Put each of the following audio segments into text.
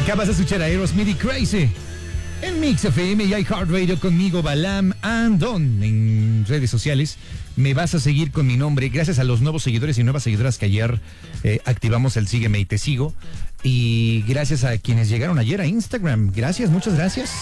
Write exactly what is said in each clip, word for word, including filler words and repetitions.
Acabas de escuchar a Aerosmith y Crazy en Mix F M y iHeartRadio conmigo, Balam Andon. En redes sociales me vas a seguir con mi nombre. Gracias a los nuevos seguidores y nuevas seguidoras que ayer eh, activamos el Sígueme y Te Sigo. Y gracias a quienes llegaron ayer a Instagram. Gracias, muchas gracias.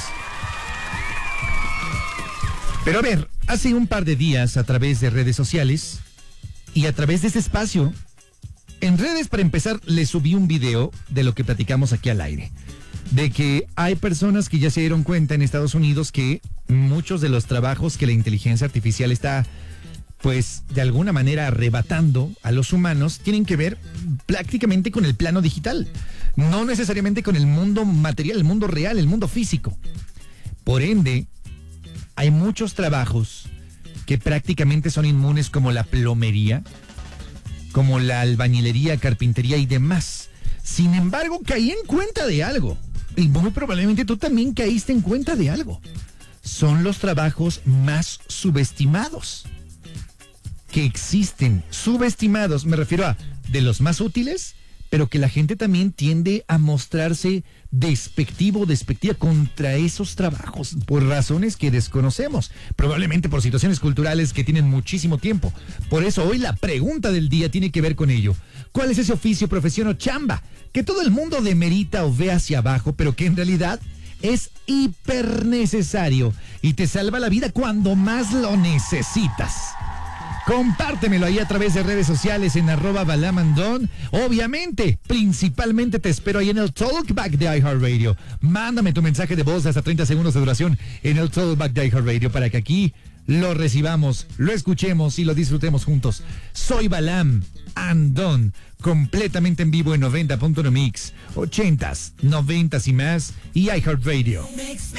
Pero a ver, hace un par de días a través de redes sociales y a través de este espacio, en redes, para empezar, les subí un video de lo que platicamos aquí al aire. De que hay personas que ya se dieron cuenta en Estados Unidos que muchos de los trabajos que la inteligencia artificial está, pues, de alguna manera arrebatando a los humanos, tienen que ver prácticamente con el plano digital. No necesariamente con el mundo material, el mundo real, el mundo físico. Por ende, hay muchos trabajos que prácticamente son inmunes, como la plomería, como la albañilería, carpintería y demás. Sin embargo, caí en cuenta de algo. Y muy probablemente tú también caíste en cuenta de algo. Son los trabajos más subestimados que existen. Subestimados, me refiero a de los más útiles, pero que la gente también tiende a mostrarse despectivo, despectiva contra esos trabajos por razones que desconocemos, probablemente por situaciones culturales que tienen muchísimo tiempo. Por eso hoy la pregunta del día tiene que ver con ello. ¿Cuál es ese oficio, profesión o chamba que todo el mundo demerita o ve hacia abajo, pero que en realidad es hiper necesario y te salva la vida cuando más lo necesitas? Compártemelo ahí a través de redes sociales en arroba balamandón. Obviamente, principalmente te espero ahí en el Talkback de iHeartRadio. Mándame tu mensaje de voz de hasta treinta segundos de duración en el Talkback de iHeartRadio para que aquí lo recibamos, lo escuchemos y lo disfrutemos juntos. Soy Balam Andón, completamente en vivo en noventa punto uno Mix, ochentas, noventas y más, y iHeartRadio.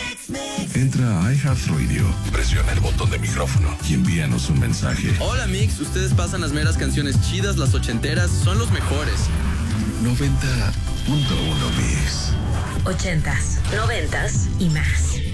Entra a iHeartRadio, presiona el botón de micrófono y envíanos un mensaje. Hola Mix, ustedes pasan las meras canciones chidas, las ochenteras, son los mejores. noventa punto uno Mix. Ochentas, noventas y más.